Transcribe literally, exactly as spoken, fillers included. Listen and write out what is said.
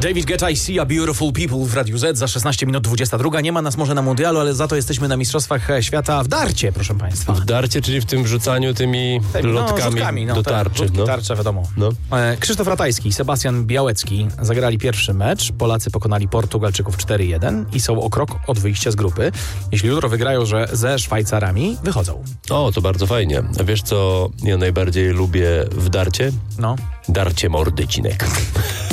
David Guetta, I See a Beautiful People w Radiu Z za szesnaście minut dwudziesta druga. Nie ma nas może na mundialu, ale za to jesteśmy na Mistrzostwach Świata w darcie, proszę państwa. W darcie, czyli w tym rzucaniu tymi Tymi, lotkami, no, rzutkami, no, do tak, tarczy. rzutki, No. tarcze, wiadomo. No. E, Krzysztof Ratajski i Sebastian Białecki zagrali pierwszy mecz. Polacy pokonali Portugalczyków cztery jeden i są o krok od wyjścia z grupy. Jeśli jutro wygrają że ze Szwajcarami, wychodzą. O, to bardzo fajnie. A wiesz, co ja najbardziej lubię w darcie? No. Darcie mordy, Cinek.